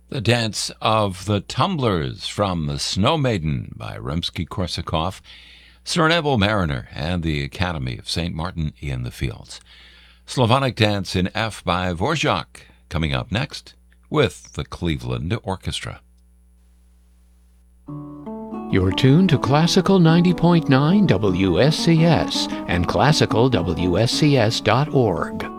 The Dance of the Tumblers from The Snow Maiden by Rimsky-Korsakov, Sir Neville Mariner, and the Academy of St. Martin in the Fields. Slavonic Dance in F by Dvorak, coming up next with the Cleveland Orchestra. You're tuned to Classical 90.9 WSCS and classicalwscs.org.